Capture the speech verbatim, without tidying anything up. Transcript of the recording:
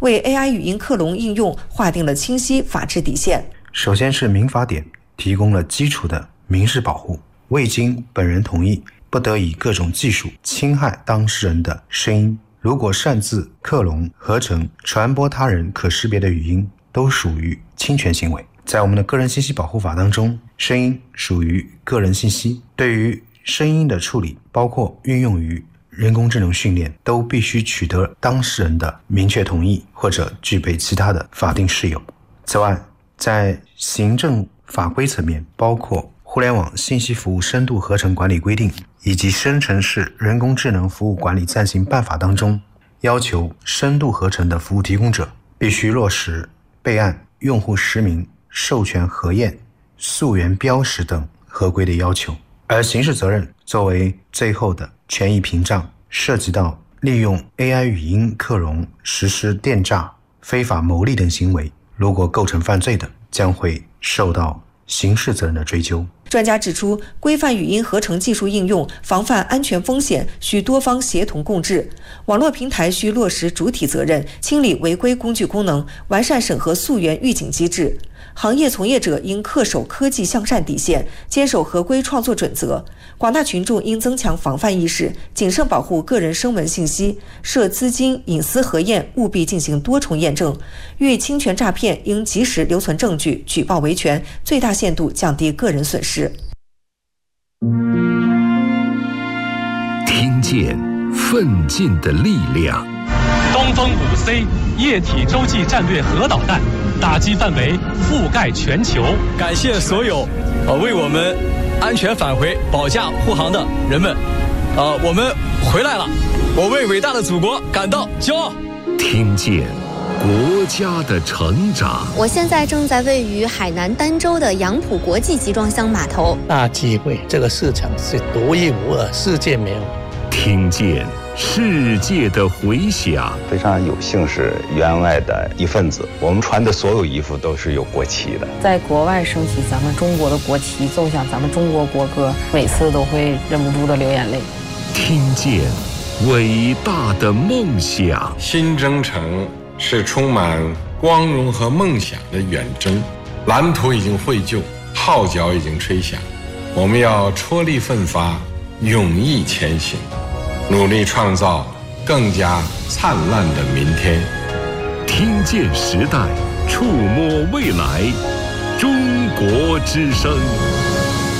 为 A I 语音克隆应用划定了清晰法治底线。 首先是民法典提供了基础的民事保护，未经本人同意，不得以各种技术侵害当事人的声音。如果擅自克隆、合成、传播他人可识别的语音，都属于侵权行为。在我们的个人信息保护法当中，声音属于个人信息，对于声音的处理，包括运用于人工智能训练，都必须取得当事人的明确同意，或者具备其他的法定事由。此外，在行政法规层面，包括互联网信息服务深度合成管理规定以及生成式人工智能服务管理暂行办法当中，要求深度合成的服务提供者必须落实备案、用户实名、授权核验、溯源标识等合规的要求。而刑事责任作为最后的权益屏障，涉及到利用 A I 语音克隆实施电诈、非法牟利等行为，如果构成犯罪的，将会受到刑事责任的追究。 专家指出，规范语音合成技术应用，防范安全风险需多方协同共治。网络平台需落实主体责任，清理违规工具功能，完善审核溯源预警机制。行业从业者应恪守科技向善底线，坚守合规创作准则。广大群众应增强防范意识，谨慎保护个人声纹信息。涉资金隐私核验，务必进行多重验证。遇侵权诈骗，应及时留存证据，举报维权，最大限度降低个人损失。 听见奋进的力量。 东风五 C 液体洲际战略核导弹打击范围覆盖全球。 感谢所有呃为我们安全返回保驾护航的人们，呃，我们回来了，我为伟大的祖国感到骄傲。 听见国家的成长。 我现在正在位于海南儋州的杨浦国际集装箱码头。 大机会，这个市场是独一无二，世界没有。 听见世界的回响。 非常有幸是员外的一份子，我们穿的所有衣服都是有国旗的。 在国外升起咱们中国的国旗，奏响咱们中国国歌，每次都会忍不住的流眼泪。 听见伟大的梦想。 新征程是充满光荣和梦想的远征，蓝图已经绘就，号角已经吹响，我们要踔厉奋发，勇毅前行，努力创造更加灿烂的明天。 听见时代，触摸未来，中国之声。